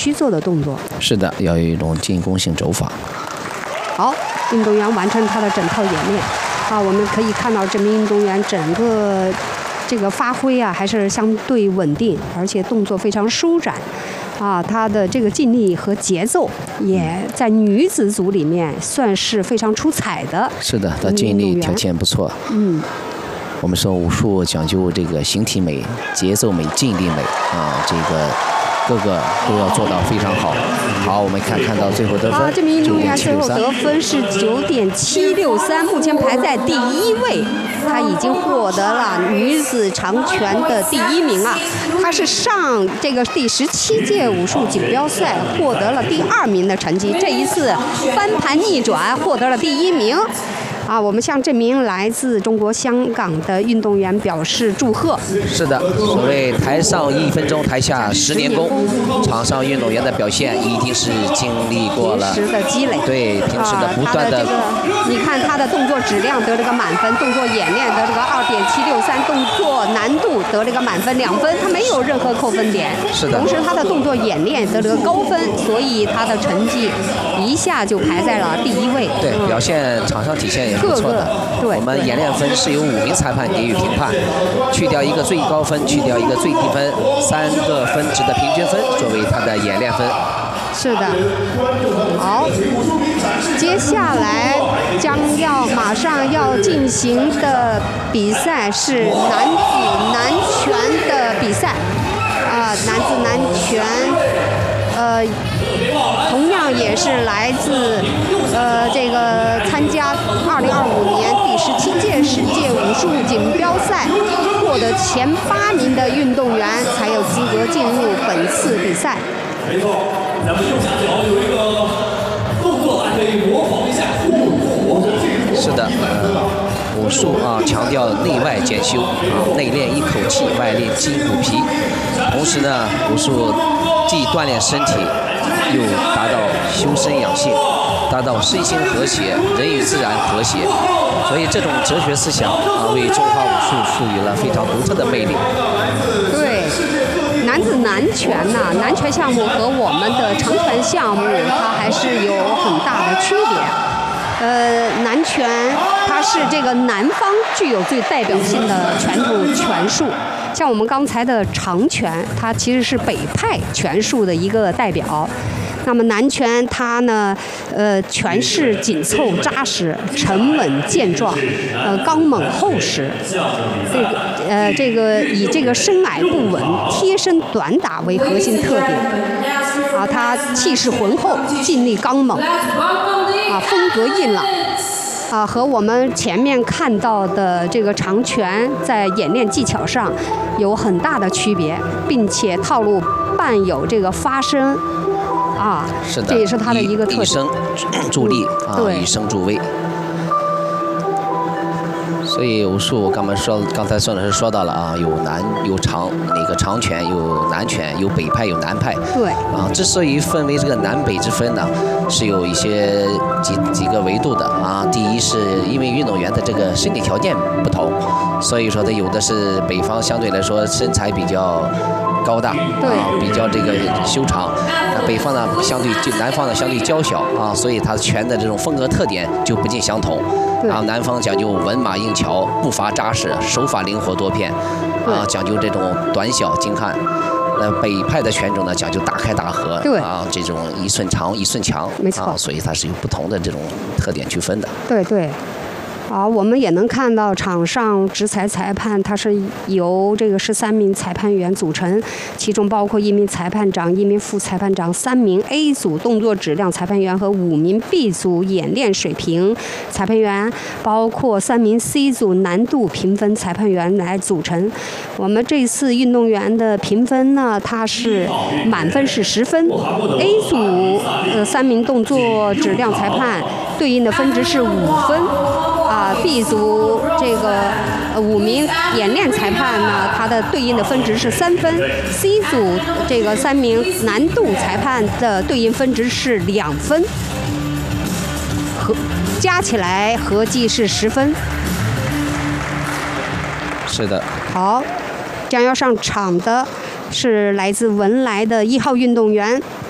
虚做的动作。 是的，要有一种进攻性走法。 好，运动员完成他的整套演练。我们可以看到这名运动员整个这个发挥啊，还是相对稳定，而且动作非常舒展。他的这个劲力和节奏也在女子组里面算是非常出彩的。 是的，她劲力条件不错。我们说武术讲究这个形体美、节奏美、劲力美这个各个都要做到非常好。好，我们看到最后得分， 这名运动员最后得分是9.763，目前排在第1位。她已经获得了女子长拳的第1名啊！她是上这个第17届武术锦标赛获得了第2名的成绩，这一次翻盘逆转获得了第1名。我们向这名来自中国香港的运动员表示祝贺。 是的，所谓台上1分钟，台下10年功。场上运动员的表现一定是经历过了平时的积累， 对平时的不断的。 你看他的动作质量得了个满分，动作演练得了个2.763，动作难度得了个满分2分，他没有任何扣分点。 是的。 同时他的动作演练得了个高分，所以他的成绩一下就排在了第1位。 对，表现场上体现也不错的。 对， 我们演练分是由5名裁判给予评判，去掉一个最高分，去掉一个最低分，3个分值的平均分作为他的演练分。 是的。好，接下来马上要进行的比赛是男子南拳的比赛。男子南拳，同样也是来自这个参加2025年第17届世界武术锦标赛获得前8名的运动员才有资格进入本次比赛。 没错，咱们右下角有一个动作栏可以模仿一下。 是的，武术强调内外兼修内练一口气，外练筋骨皮。同时呢，武术既锻炼身体，又达到修身养性，达到身心和谐，人与自然和谐。所以这种哲学思想为中华武术赋予了非常独特的魅力。 对，男子南拳南拳项目和我们的长拳项目，它还是有很大的区别。南拳它是这个南方具有最代表性的拳种拳术，像我们刚才的长拳，它其实是北派拳术的一个代表。那么南拳它呢，拳势紧凑扎实、沉稳健壮，刚猛厚实。这个以这个身矮不稳、贴身短打为核心特点。它气势浑厚，劲力刚猛，风格硬朗。和我们前面看到的这个长拳在演练技巧上有很大的区别，并且套路伴有这个发声。 是的， 这也是它的一个特点。 以声助力以声助威。所以武术刚才孙老师说到了有南有长那个长拳，有南拳，有北派有南派。 对。 之所以分为这个南北之分呢，是有一些几个维度的第一是因为运动员的这个身体条件不同，所以说他有的是北方相对来说身材比较高大，比较这个修长。那北方呢南方呢相对娇小所以他拳的这种风格特点就不尽相同。然后南方讲究稳马硬桥，步伐扎实，手法灵活多片，讲究这种短小精悍。北派的拳种呢讲究大开大合，这种一寸长一寸强， 没错， 所以它是有不同的这种特点区分的。 对。我们也能看到场上执裁裁判，他是由这个13名裁判员组成，其中包括1名裁判长、1名副裁判长、3名 A 组动作质量裁判员和5名 B 组演练水平裁判员，包括3名 C 组难度评分裁判员来组成。我们这次运动员的评分呢，它是满分是10分 ，A 组3名动作质量裁判对应的分值是5分。B 组这个5名演练裁判呢，它的对应的分值是3分。C 组这个3名难度裁判的对应分值是2分，加起来合计是10分。 是的。 好，将要上场的是来自文莱的1号运动员